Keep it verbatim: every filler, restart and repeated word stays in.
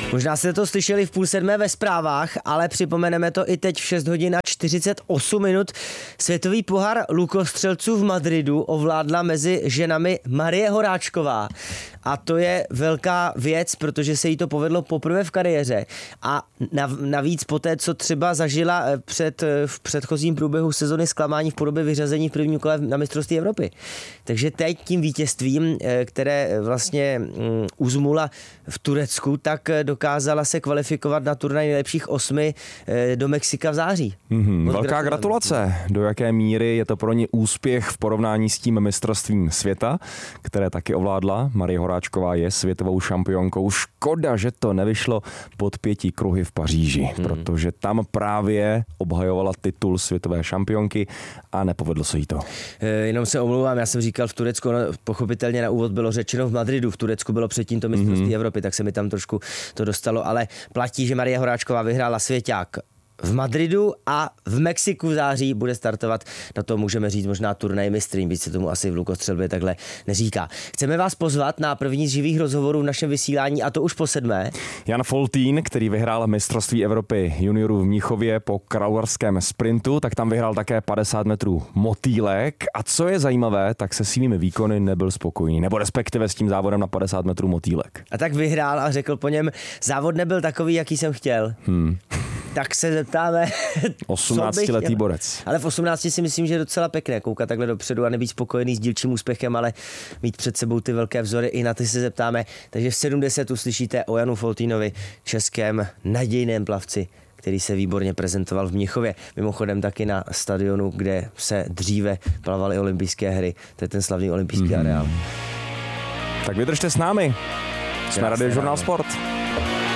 Možná jste to slyšeli v půl sedmé ve zprávách, ale připomeneme to i teď v šest hodin a čtyřicet osm minut. Světový pohár lukostřelců v Madridu ovládla mezi ženami Marie Horáčková. A to je velká věc, protože se jí to povedlo poprvé v kariéře. A navíc po té, co třeba zažila před, v předchozím průběhu sezony zklamání v podobě vyřazení v prvním kole na mistrovství Evropy. Takže teď tím vítězstvím, které vlastně uzmula v Turecku, tak dokázala se kvalifikovat na turnaj nejlepších osmi do Mexika v září. Mm-hmm, velká gratulace. Do jaké míry je to pro ně úspěch v porovnání s tím mistrovstvím světa, které taky ovládla. Marie Horáčková je světovou šampionkou. Škoda, že to nevyšlo pod pěti kruhy v Paříži, hmm. protože tam právě obhajovala titul světové šampionky a nepovedlo se jí to. E, jenom se omlouvám, já jsem říkal v Turecku, no, pochopitelně na úvod bylo řečeno v Madridu, v Turecku bylo předtím to mistrovství hmm. Evropy, tak se mi tam trošku to dostalo, ale platí, že Marie Horáčková vyhrála svěťák v Madridu a v Mexiku v září bude startovat, na to můžeme říct možná turnaj mistryň, byť se tomu asi v lukostřelbě takhle neříká. Chceme vás pozvat na první z živých rozhovorů v našem vysílání a to už po sedmé. Jan Foltín, který vyhrál mistrovství Evropy juniorů v Mnichově po kraulském sprintu, tak tam vyhrál také padesát metrů motýlek a co je zajímavé, tak se svými výkony nebyl spokojený, nebo respektive s tím závodem na padesát metrů motýlek. A tak vyhrál a řekl po něm, závod nebyl takový, jaký jsem chtěl. Hmm. Tak se zeptáme. osmnáctiletý borec. Ale v osmnácti si myslím, že je docela pěkné koukat takhle dopředu a nebýt spokojený s dílčím úspěchem, ale mít před sebou ty velké vzory, i na ty se zeptáme. Takže v sedmdesát uslyšíte o Janu Foltínovi, českém nadějném plavci, který se výborně prezentoval v Mnichově. Mimochodem taky na stadionu, kde se dříve plavaly olympijské hry. To je ten slavný olympijský mm. areál. Tak vydržte s námi. Jsme Radiožurnál Sport.